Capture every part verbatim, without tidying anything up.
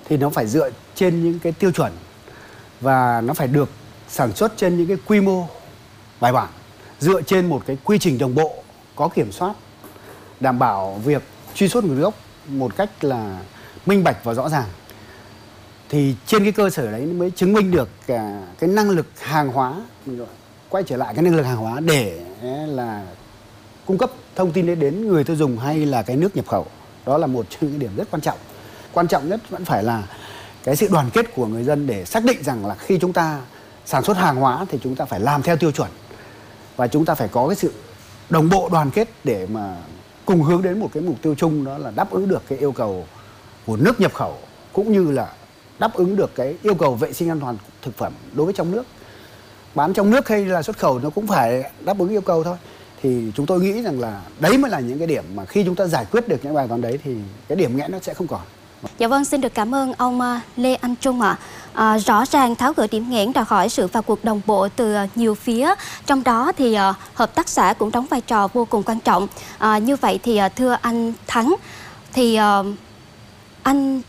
thì nó phải dựa trên những cái tiêu chuẩn và nó phải được sản xuất trên những cái quy mô bài bản, dựa trên một cái quy trình đồng bộ, có kiểm soát, đảm bảo việc truy xuất nguồn gốc một cách là minh bạch và rõ ràng. Thì trên cái cơ sở đấy mới chứng minh được cả cái năng lực hàng hóa, quay trở lại cái năng lực hàng hóa để là cung cấp thông tin đến, đến người tiêu dùng hay là cái nước nhập khẩu. Đó là một trong những điểm rất quan trọng. Quan trọng nhất vẫn phải là cái sự đoàn kết của người dân để xác định rằng là khi chúng ta sản xuất hàng hóa thì chúng ta phải làm theo tiêu chuẩn và chúng ta phải có cái sự đồng bộ đoàn kết để mà cùng hướng đến một cái mục tiêu chung, đó là đáp ứng được cái yêu cầu của nước nhập khẩu cũng như là đáp ứng được cái yêu cầu vệ sinh an toàn thực phẩm đối với trong nước. Bán trong nước hay là xuất khẩu nó cũng phải đáp ứng yêu cầu thôi. Thì chúng tôi nghĩ rằng là đấy mới là những cái điểm mà khi chúng ta giải quyết được những bài toán đấy thì cái điểm nghẽn nó sẽ không còn. Dạ vâng, xin được cảm ơn ông Lê Anh Trung ạ. À, rõ ràng tháo gỡ điểm nghẽn đòi hỏi sự vào cuộc đồng bộ từ nhiều phía, trong đó thì uh, hợp tác xã cũng đóng vai trò vô cùng quan trọng. À, như vậy thì uh, thưa anh Thắng, thì uh, anh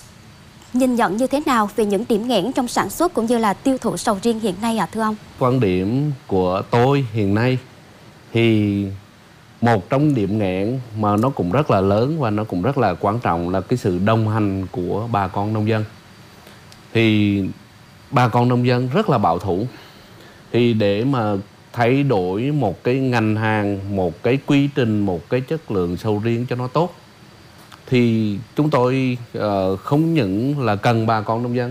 nhìn nhận như thế nào về những điểm nghẽn trong sản xuất cũng như là tiêu thụ sầu riêng hiện nay ạ, à, thưa ông? Quan điểm của tôi hiện nay thì một trong điểm nghẽn mà nó cũng rất là lớn và nó cũng rất là quan trọng là cái sự đồng hành của bà con nông dân. Thì bà con nông dân rất là bảo thủ. Thì để mà thay đổi một cái ngành hàng, một cái quy trình, một cái chất lượng sầu riêng cho nó tốt, thì chúng tôi uh, không những là cần bà con nông dân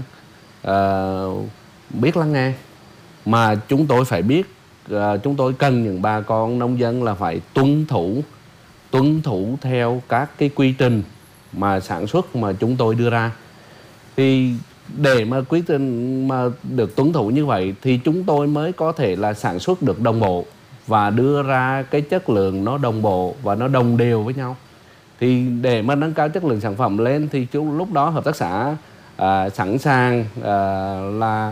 uh, biết lắng nghe, mà chúng tôi phải biết uh, chúng tôi cần những bà con nông dân là phải tuân thủ tuân thủ theo các cái quy trình mà sản xuất mà chúng tôi đưa ra. Thì để mà quy trình mà được tuân thủ như vậy thì chúng tôi mới có thể là sản xuất được đồng bộ và đưa ra cái chất lượng nó đồng bộ và nó đồng đều với nhau. Thì để mà nâng cao chất lượng sản phẩm lên thì chúng, lúc đó hợp tác xã à, sẵn sàng à, là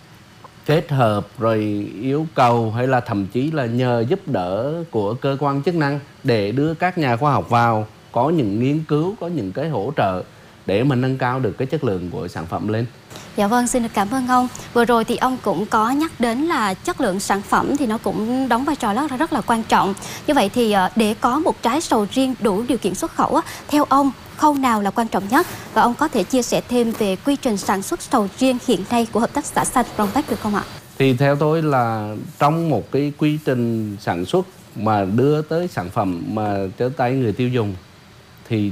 kết hợp rồi yêu cầu hay là thậm chí là nhờ giúp đỡ của cơ quan chức năng để đưa các nhà khoa học vào, có những nghiên cứu, có những cái hỗ trợ để mà nâng cao được cái chất lượng của sản phẩm lên. Dạ vâng, xin được cảm ơn ông. Vừa rồi thì ông cũng có nhắc đến là chất lượng sản phẩm thì nó cũng đóng vai trò rất, rất là quan trọng. Như vậy thì để có một trái sầu riêng đủ điều kiện xuất khẩu, theo ông khâu nào là quan trọng nhất? Và ông có thể chia sẻ thêm về quy trình sản xuất sầu riêng hiện nay của hợp tác xã Xanh Promtech được không ạ? Thì theo tôi là trong một cái quy trình sản xuất mà đưa tới sản phẩm mà tới tay người tiêu dùng thì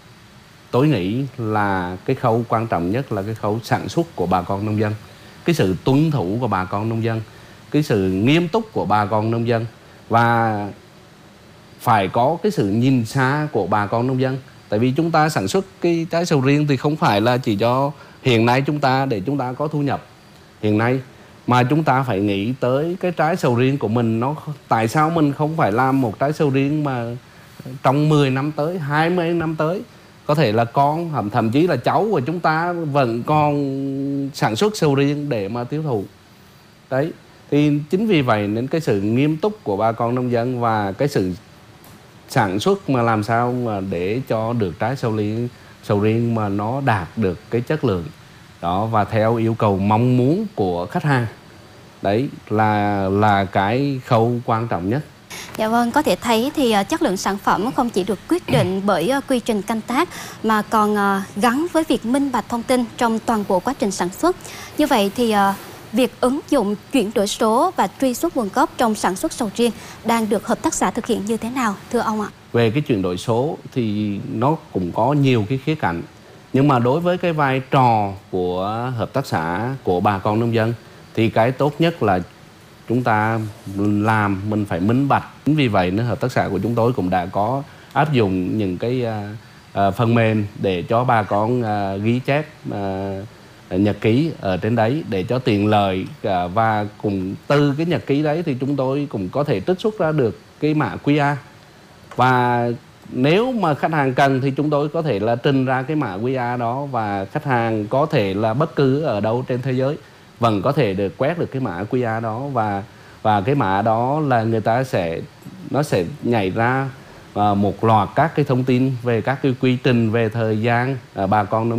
tôi nghĩ là cái khâu quan trọng nhất là cái khâu sản xuất của bà con nông dân. Cái sự tuân thủ của bà con nông dân, cái sự nghiêm túc của bà con nông dân, và phải có cái sự nhìn xa của bà con nông dân. Tại vì chúng ta sản xuất cái trái sầu riêng thì không phải là chỉ cho hiện nay chúng ta để chúng ta có thu nhập hiện nay, mà chúng ta phải nghĩ tới cái trái sầu riêng của mình. Nó tại sao mình không phải làm một trái sầu riêng mà trong mười năm tới, hai mươi năm tới, có thể là con, thậm chí là cháu của chúng ta vẫn còn sản xuất sầu riêng để mà tiêu thụ. Đấy, thì chính vì vậy nên cái sự nghiêm túc của bà con nông dân và cái sự sản xuất mà làm sao mà để cho được trái sầu riêng, sầu riêng mà nó đạt được cái chất lượng đó và theo yêu cầu mong muốn của khách hàng. Đấy là là cái khâu quan trọng nhất. Dạ vâng, có thể thấy thì uh, chất lượng sản phẩm không chỉ được quyết định bởi uh, quy trình canh tác mà còn uh, gắn với việc minh bạch thông tin trong toàn bộ quá trình sản xuất. Như vậy thì uh, việc ứng dụng chuyển đổi số và truy xuất nguồn gốc trong sản xuất sầu riêng đang được hợp tác xã thực hiện như thế nào, thưa ông ạ? Về cái chuyển đổi số thì nó cũng có nhiều cái khía cạnh. Nhưng mà đối với cái vai trò của hợp tác xã, của bà con nông dân thì cái tốt nhất là chúng ta làm mình phải minh bạch. Chính vì vậy nên hợp tác xã của chúng tôi cũng đã có áp dụng những cái uh, uh, phần mềm để cho bà con uh, ghi chép uh, nhật ký ở trên đấy để cho tiện lợi, uh, và cùng từ cái nhật ký đấy thì chúng tôi cũng có thể trích xuất ra được cái mã quy rờ. Và nếu mà khách hàng cần thì chúng tôi có thể là trình ra cái mã quy rờ đó, và khách hàng có thể là bất cứ ở đâu trên thế giới vẫn có thể được quét được cái mã quy rờ đó, và và cái mã đó là người ta sẽ nó sẽ nhảy ra uh, một loạt các cái thông tin về các cái quy trình, về thời gian uh, bà con nông